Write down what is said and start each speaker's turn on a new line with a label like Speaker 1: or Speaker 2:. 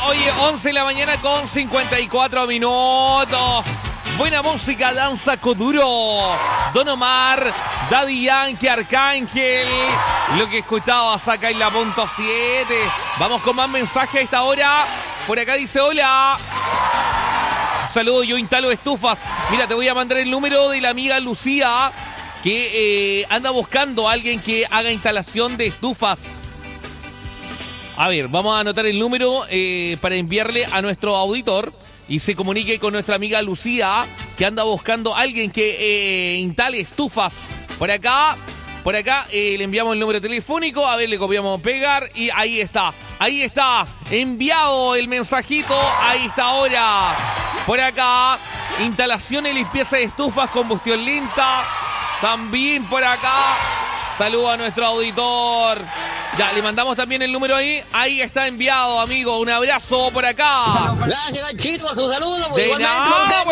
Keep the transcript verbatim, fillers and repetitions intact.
Speaker 1: Oye, once de la mañana con cincuenta y cuatro minutos. Buena música, danza Kuduro, Don Omar, Daddy Yankee, Arcángel. Lo que escuchabas acá en la punto siete. Vamos con más mensajes a esta hora. Por acá dice, hola. Saludos, yo instalo estufas. Mira, te voy a mandar el número de la amiga Lucía, que eh, anda buscando a alguien que haga instalación de estufas. A ver, vamos a anotar el número eh, para enviarle a nuestro auditor y se comunique con nuestra amiga Lucía, que anda buscando a alguien que eh, instale estufas. Por acá, por acá eh, le enviamos el número telefónico. A ver, le copiamos pegar y ahí está. Ahí está, enviado el mensajito. Ahí está ahora. Por acá, instalación y limpieza de estufas, combustión lenta. También por acá. Saludo a nuestro auditor. Ya, le mandamos también el número ahí. Ahí está enviado, amigo. Un abrazo por acá.
Speaker 2: Gracias, Ganchito, a su saludo.
Speaker 1: De
Speaker 2: Igualmente,
Speaker 1: nada.